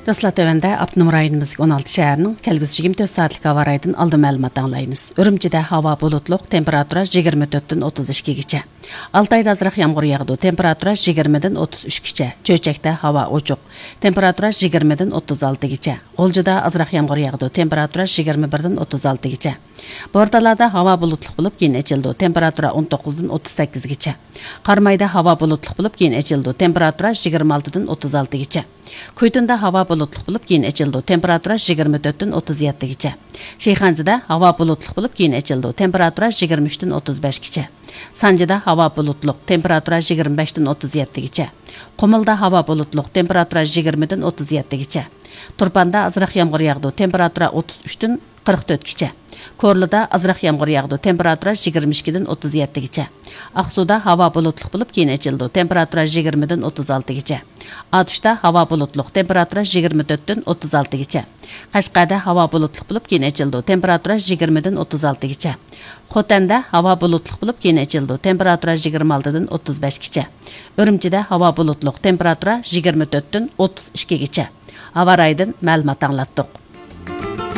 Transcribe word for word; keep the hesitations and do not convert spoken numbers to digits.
Ruslar tövəndə Abnum rayonumuzun on altı şəhərinin kəlgüsü yigirma dörd saatlik hava rayından aldı məlumat anlayınız. Ürümçidə hava bulutluq, temperatura yigirma dörtdən otuz ikkigacha. Altayda azraq yağmur yağdı, temperatura yigirmadan otuz üçgacha. Çöçəkdə hava ochuq, temperatura yigirmadan otuz altıgacha. Oljuda azraq yağmur yağdı, temperatura yigirma birdan otuz altıgacha. Bortalarda hava bulutluq bo'lib, keyin ochildi, temperatura o'n to'qqizdan o'ttiz sakkizgacha. Qarmayda hava bulutluq bo'lib, keyin ochildi, temperatura yigirma oltidan o'tuz oltigacha. Kuytunda hava bulutluq bo'lib, keyin ochildi, temperatura yigirma to'rtdan o'tuz yettigacha. Sheyxanzida hava bulutluq bo'lib, keyin ochildi, temperatura yigirma uchdan o'tuz beshgacha. Sanjida hava bulutluq, temperatura yigirma beshdan o'tuz yettigacha. Qumilda hava bulutluq, temperatura yigirmadan o'tuz yettigacha. Turpanda azraq yağmur yağdı, temperatura o'tuz uchdan qirq to'rtgacha. Korluda azraq yağmur yağdı, temperatura yigirma ikkidan o'tuz yettigacha. Aqsuda hava bulutluq bo'lib, keyin ochildi, temperatura yigirmadan o'tuz oltigacha. Atuşda hava bulutluq, temperatura yigirma to'rtdan o'tuz oltigacha. Qashqada hava bulutluq bo'lib, keyin ochildi, temperatura yigirmadan o'tuz oltigacha. Xotanda hava bulutluq bo'lib, keyin ochildi, temperatura yigirma oltidan o'tuz beshgacha. Urumchida hava bulutluq, temperatura yigirma to'rtdan o'tuz ikkigacha. Hava raydan ma'lumot anglatdik.